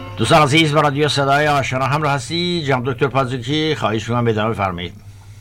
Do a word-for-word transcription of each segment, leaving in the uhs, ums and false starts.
دوستان عزیز با رادیو صدای آشنا همراه هستی. جناب دکتر پازوکی، خواهش می‌کنم ادامه بفرمایید.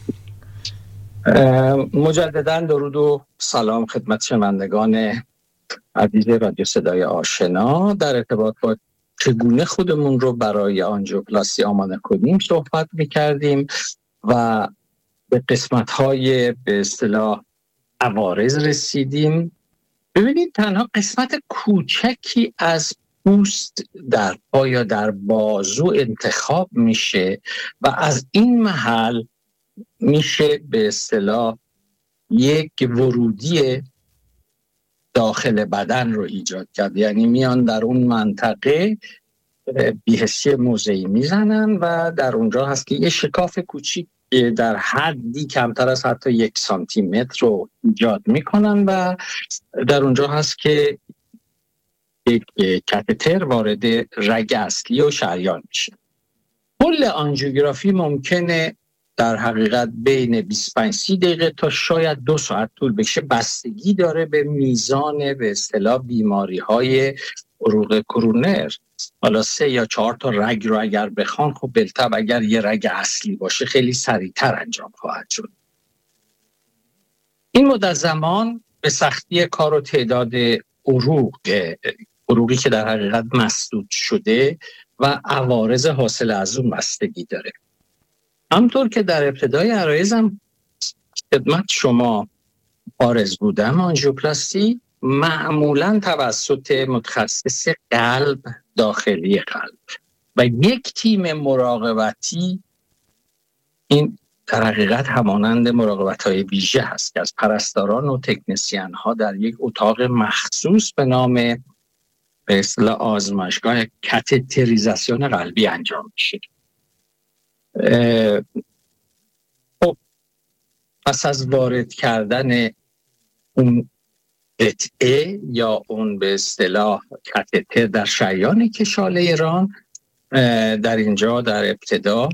مجددا درود و سلام خدمت شنوندگان عزیز رادیو صدای آشنا. در ارتباط با چگونه خودمون رو برای آنژیوپلاستی آماده کنیم صحبت می‌کردیم و به قسمت‌های به اصطلاح عوارض رسیدیم. ببینید تنها قسمت کوچکی از پوست در پا یا در بازو انتخاب میشه و از این محل میشه به اصطلاح یک ورودی داخل بدن رو ایجاد کرد. یعنی میان در اون منطقه بی‌حسی موضعی میزنن و در اونجا هست که یه شکاف کوچیک در حدی کمتر از حتی یک سانتی متر رو ایجاد میکنن و در اونجا هست که یک کاتتر وارد رگ اصلی و شریان میشه. کل آنژیوگرافی ممکنه در حقیقت بین بیست و پنج سی دقیقه تا شاید دو ساعت طول بکشه، بستگی داره به میزان به اصطلاح بیماری های عروق کرونر. حالا سه یا چهار تا رگ رو اگر بخوان، خب بلتب اگر یه رگ اصلی باشه خیلی سریعتر انجام خواهد شد. این مدت زمان به سختی کار و تعداد عروق عروقی که در حقیقت مسدود شده و عوارض حاصل از اون بستگی داره. همطور که در ابتدای عرایزم خدمت شما عارض بودم، آنژیوپلاستی معمولاً توسط متخصص قلب داخلی قلب و یک تیم مراقبتی، این در حقیقت همانند مراقبت‌های ویژه هست که از پرستاران و تکنسین ها در یک اتاق مخصوص به نام به اصطلاح آزمایشگاه کاتتریزاسیون قلبی انجام میشه. خب پس از وارد کردن اون قطعه یا اون به اصطلاح کاتتر در شریان کشاله ران، در اینجا در ابتدا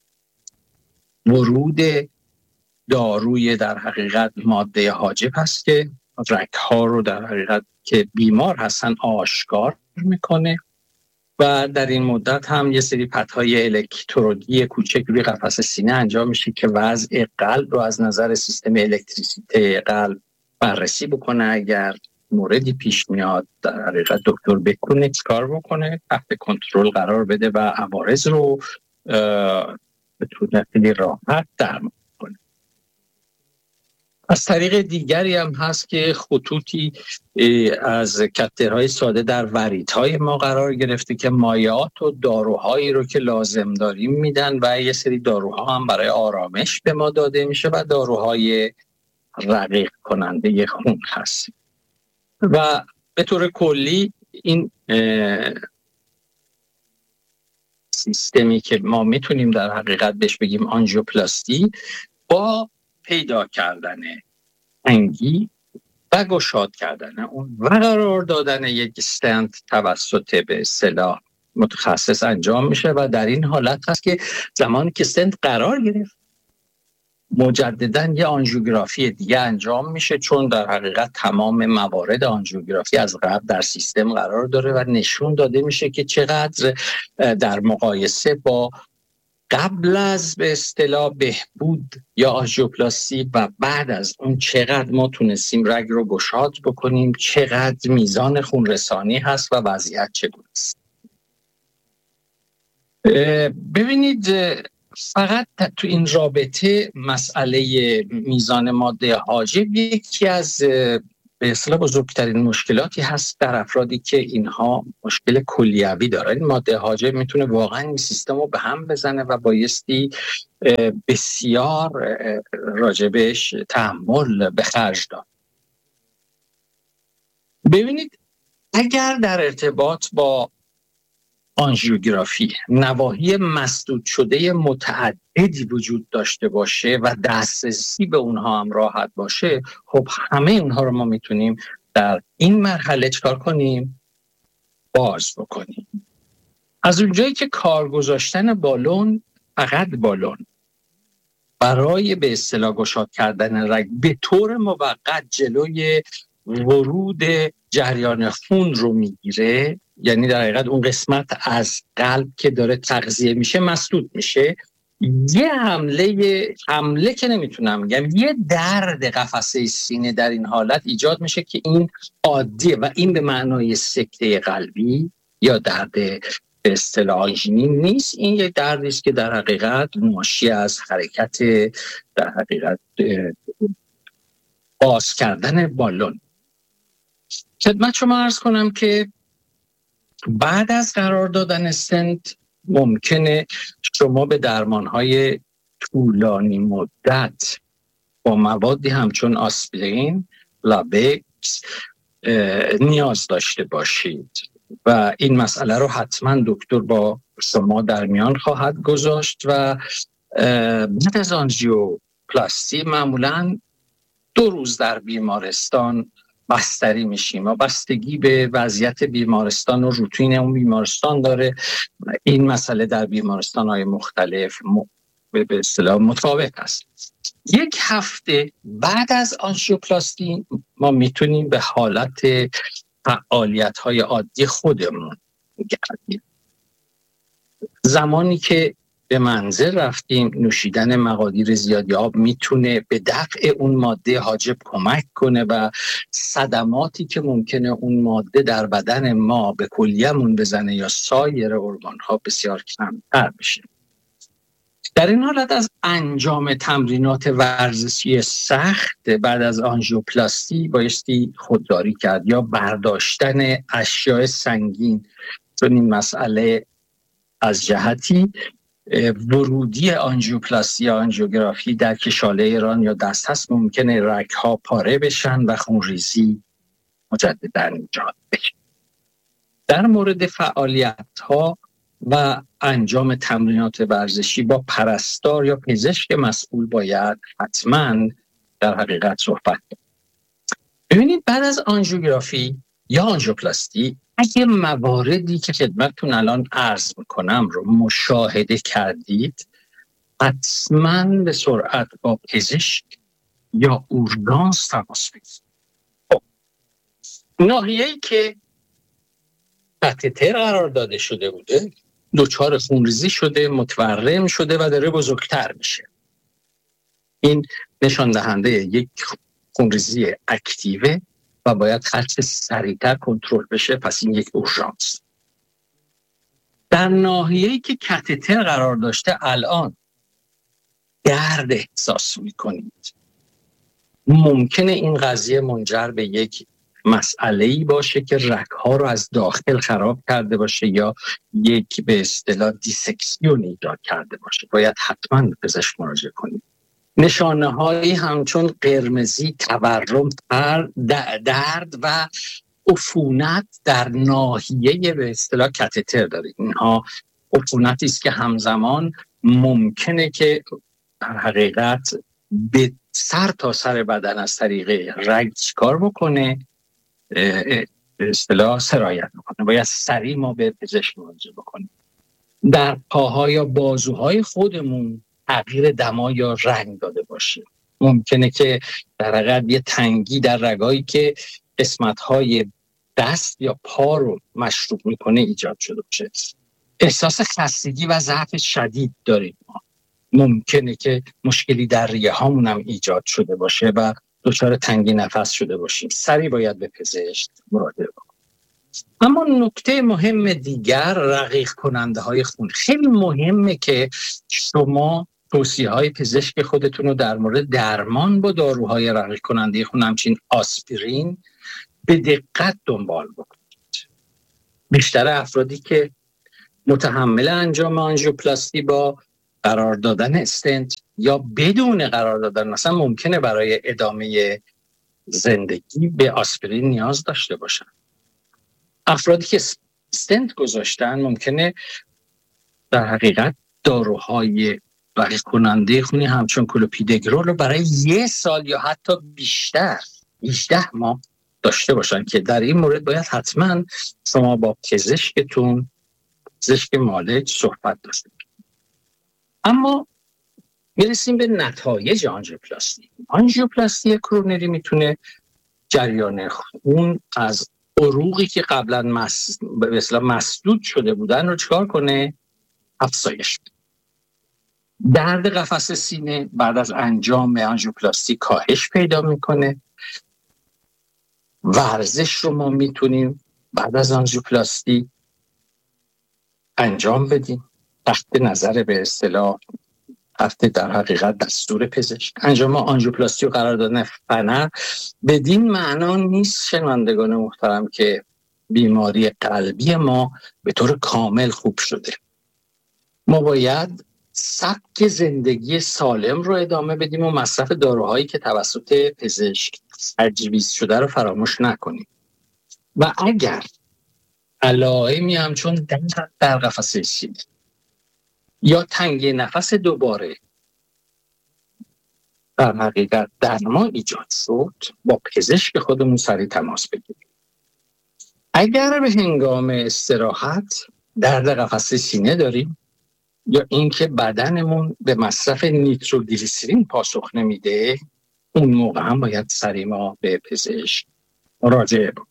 ورود داروی در حقیقت ماده حاجب هست که رگ ها رو در حقیقت که بیمار هستن آشکار میکنه و در این مدت هم یه سری پتهای الکترودی کوچک روی قفس سینه انجام میشه که وضع قلب رو از نظر سیستم الکتریسیته قلب بررسی بکنه. اگر موردی پیش میاد در حقیقت دکتر بکنه کار بکنه، تحت کنترل قرار بده و عوارض رو بتونه خیلی راحت درمان کنه. از طریق دیگری هم هست که خطوطی از کاتترهای ساده در وریدهای ما قرار گرفته که مایعات و داروهایی رو که لازم داریم میدن و یه سری داروها هم برای آرامش به ما داده میشه و داروهای رقیق کننده خون هست. و به طور کلی این سیستمی که ما میتونیم در حقیقت بهش بگیم آنژیوپلاستی، با پیدا کردن انگی و گشاد کردن اون و قرار دادن یک استنت توسط به اصطلاح متخصص انجام میشه و در این حالت هست که زمانی که استنت قرار گرفت مجددا یه آنژیوگرافی دیگه انجام میشه، چون در حقیقت تمام موارد آنژیوگرافی از قبل در سیستم قرار داره و نشون داده میشه که چقدر در مقایسه با قبل از به اصطلاح بهبود یا آنژیوپلاستی و بعد از اون چقدر ما تونستیم رگ رو گشاد بکنیم، چقدر میزان خون رسانی هست و وضعیت چگونه است. ببینید فقط تو این رابطه مسئله میزان ماده حاجب یکی از به اصطلاح بزرگترین مشکلاتی هست در افرادی که اینها مشکل کلیوی دارن. این ماده حاجب میتونه واقعا این سیستم رو به هم بزنه و بایستی بسیار راجبش تحمل به خرج داد. ببینید اگر در ارتباط با آنژیوگرافی نواحی مسدود شده متعددی وجود داشته باشه و دسترسی به اونها هم راحت باشه، خب همه اونها رو ما میتونیم در این مرحله چکار کنیم؟ باز بکنیم. از اونجایی که کار گذاشتن بالون، فقط بالون برای به اصطلاح گشاد کردن رگ به طور موقت جلوی ورود جریان خون رو میگیره، یعنی در حقیقت اون قسمت از قلب که داره تغذیه میشه مسدود میشه. یه حمله حمله که نمیتونم بگم، یه درد قفسه سینه در این حالت ایجاد میشه که این عادیه و این به معنای سکته قلبی یا درد به اصطلاح آنژین نیست. این یک دردی است که در حقیقت ناشی از حرکت در حقیقت باز کردن بالون. خدمت شما عرض کنم که بعد از قرار دادن استنت ممکنه شما به درمان‌های طولانی مدت با موادی همچون آسپرین، لابکس نیاز داشته باشید و این مسئله رو حتما دکتر با شما در میان خواهد گذاشت و بعد از آنژیوپلاستی معمولاً دو روز در بیمارستان بستری میشیم و بستگی به وضعیت بیمارستان و روتین اون بیمارستان داره. این مسئله در بیمارستان‌های مختلف به اصطلاح متفاوت است. یک هفته بعد از آنژیوپلاستی ما میتونیم به حالت فعالیت‌های عادی خودمون گردیم. زمانی که به منزل رفتیم نوشیدن مقادیر زیادی آب میتونه به دفع اون ماده حاجب کمک کنه و صدماتی که ممکنه اون ماده در بدن ما به کلیه‌مون بزنه یا سایر ارگان‌ها بسیار کمتر بشه. در این حالت از انجام تمرینات ورزشی سخت بعد از آنژیوپلاستی بایستی خودداری کرد یا برداشتن اشیاء سنگین، چون این مسئله از جهتی ورودی آنژیوپلاستی یا آنژیوگرافی در کشاله ایران یا دست هست ممکنه رگ‌ها پاره بشن و خونریزی مجددا ایجاد بشه. در مورد فعالیت‌ها و انجام تمرینات ورزشی با پرستار یا پزشک مسئول باید حتما در حقیقت صحبت کنیم. ببینید بعد از آنژیوگرافی یا آنژیوپلاستی اگه مواردی که خدمتتون الان عرض میکنم رو مشاهده کردید حتما به سرعت با پزشک یا اورژانس تماس بگیرید. خب ناحیه‌ای که کاتتر قرار داده شده بوده دچار خونریزی شده، متورم شده و داره بزرگتر میشه. این نشان دهنده یک خونریزی اکتیوه و باید خط سریعتر کنترل بشه، پس این یک اورژانس. در ناحیه‌ای که کاتتر قرار داشته الان درد احساس میکنید، ممکنه این قضیه منجر به یک مسئله‌ای باشه که رگ‌ها رو از داخل خراب کرده باشه یا یک به اصطلاح دیسکسیون ایجاد کرده باشه. باید حتما به پزشک مراجعه کنید. نشانه‌هایی همچون قرمزی، تورم، درد و عفونت در ناحیه به اصطلاح کاتتر دارید. اینها عفونتی است که همزمان ممکنه که در حقیقت به سر تا سر بدن از طریق رگ چیکار بکنه، به اصطلاح سرایت بکنه. باید سریع ما به پزشک مراجعه بکنیم. در پاها یا بازوهای خودمون تغییر دما یا رنگ داده باشه. ممکنه که در حقیقت یه تنگی در رگایی که قسمت‌های دست یا پا رو مشروب میکنه ایجاد شده باشه. احساس خستگی و ضعف شدید داریم ما. ممکنه که مشکلی در ریه هامون هم ایجاد شده باشه و دچار تنگی نفس شده باشیم. سریع باید به پزشک مراجعه بکنیم. اما نکته مهم دیگر رقیق کننده های خون. خیلی مهمه که شما توصیه های پزشک خودتون رو در مورد درمان با داروهای رقیق کننده خون همچین آسپرین به دقت دنبال بکنید. بیشتر افرادی که متحمل انجام آنژیوپلاستی با قرار دادن استنت یا بدون قرار دادن مثلا ممکنه برای ادامه زندگی به آسپرین نیاز داشته باشن. افرادی که استنت گذاشتن ممکنه در حقیقت داروهای رقیق کننده خونی همچون کلوپیدوگرل رو برای یه سال یا حتی بیشتر هجده ماه داشته باشن که در این مورد باید حتما شما با پزشکتون، پزشک معالج صحبت داشته باشید. اما میرسیم به نتایج آنژیوپلاستی. آنژیوپلاستی کرونری میتونه جریان خون از عروقی که قبلا مس... به اصطلاح مسدود شده بودن رو چکار کنه؟ افزایش بده. درد قفس سینه بعد از انجام آنژیوپلاستی کاهش پیدا میکنه. ورزش رو ما میتونیم بعد از آنژیوپلاستی انجام بدیم تحت نظر به اصطلاح تحت در حقیقت دستور پزشک. انجام آنژیوپلاستی و قرار دادن فنر بدین معنا نیست شنوندگان محترم که بیماری قلبی ما به طور کامل خوب شده. ما باید سبک زندگی سالم رو ادامه بدیم و مصرف داروهایی که توسط پزشک تجویز شده رو فراموش نکنیم. و اگر علائمی همچون درد در قفسه سینه یا تنگی نفس دوباره در حقیقت در ما ایجاد شد، با پزشک خودمون سریع تماس بگیریم. اگر به هنگام استراحت درد قفسه سینه داریم یا اینکه بدنمون به مصرف نیتروگلیسرین پاسخ نمیده، اون موقع هم باید سریع ما به پزشک مراجعه بکنیم.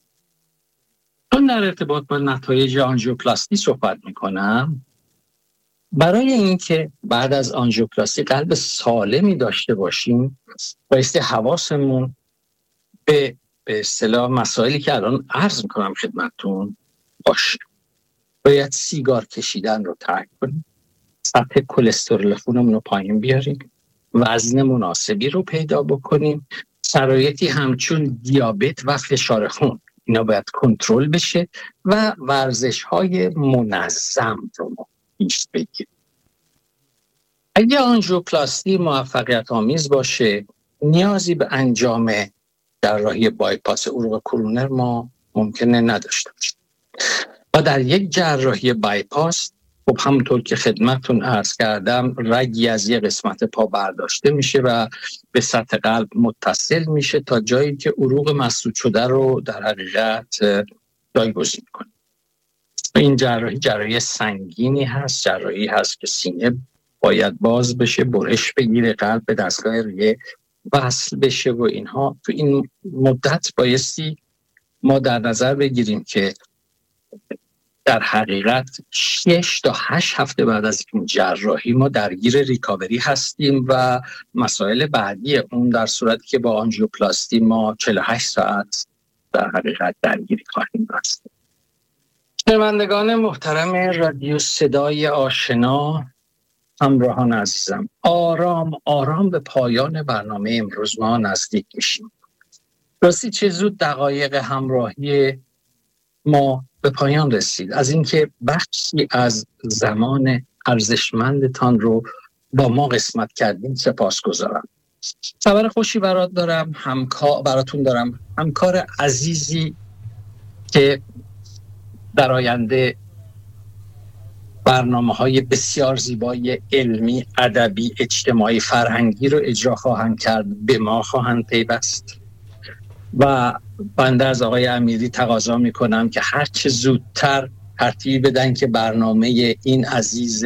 چون در ارتباط با نتایج آنژیوپلاستی صحبت میکنم، برای اینکه بعد از آنژیوپلاستی قلب سالمی داشته باشیم بایستی حواسمون به به اصطلاح مسائلی که الان عرض میکنم خدمتتون باشه. باید سیگار کشیدن رو ترک کنیم، سطح کلسترول خونمون رو پایین بیاریم، وزن مناسبی رو پیدا بکنیم، شرایطی همچون دیابت و فشار خون اینا باید کنترل بشه و ورزش‌های منظم رو ما پیش بگیریم. اگه آنژیوپلاستی موفقیت آمیز باشه، نیازی به انجام جراحی بایپاس عروق کرونر ما ممکنه نداشته باشیم. و در یک جراحی بایپاس خب همونطور که خدمتتون عرض کردم رگی از یک قسمت پا برداشته میشه و به سطح قلب متصل میشه تا جایی که عروق مسدود شده رو در حقیقت جایگزین کنه. این جراحی جراحی سنگینی هست، جراحی هست که سینه باید باز بشه، برش بگیره، قلب به دستگاه ریه وصل بشه و اینها. تو این مدت بایستی ما در نظر بگیریم که در حقیقت شش تا هشت هفته بعد از این جراحی ما درگیر ریکاوری هستیم و مسائل بعدی اون در صورتی که با آنژیوپلاستی ما چهل و هشت ساعت در حقیقت درگیری خواهیم داشت. شنوندگان محترم رادیو صدای آشنا، همراهان عزیزم، آرام آرام به پایان برنامه امروز ما نزدیک میشیم. راستی چه زود دقایق همراهی ما به پایان رسید. از اینکه بخشی از زمان ارزشمندتان رو با ما قسمت کردین سپاسگزارم. خبر خوشی برات دارم، همکار براتون دارم. همکار عزیزی که در آینده برنامه‌های بسیار زیبای علمی، ادبی، اجتماعی، فرهنگی رو اجرا خواهند کرد به ما خواهند پیوست و بنده از آقای امیری تقاضا میکنم که هر چه زودتر ترتیب بدن که برنامه این عزیز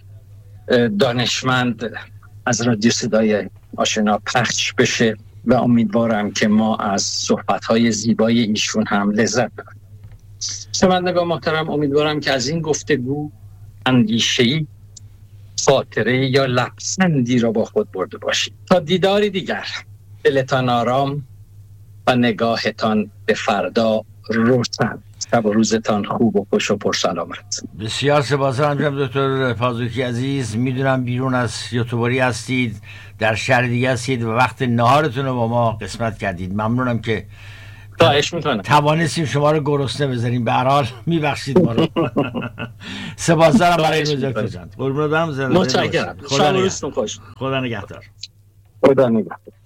دانشمند از رادیو صدای آشنا پخش بشه و امیدوارم که ما از صحبت‌های زیبای ایشون هم لذت ببریم. شنوندگان محترم، امیدوارم که از این گفتگو اندیشه‌ای، خاطره یا لبخندی را با خود برده باشید. تا دیداری دیگر، دلتان آرام و نگاهتان به فردا روشن. شب و روزتان خوب و خوش و پرسلامت. بسیار سپاسگزارم جناب دکتر پازوکی عزیز. میدونم بیرون از یوتیوبری هستید، در شهر دیگه هستید و وقت نهارتون رو با ما قسمت کردید. ممنونم که خواهش میکنم توانستیم شما رو گرسنه بذاریم. به هر حال میبخشید ما رو. سپاسگزارم برای این دکتر جان. قربون برم. متشکرم. شب و روزتون خوش. خدا نگهدار. خدا نگهدار.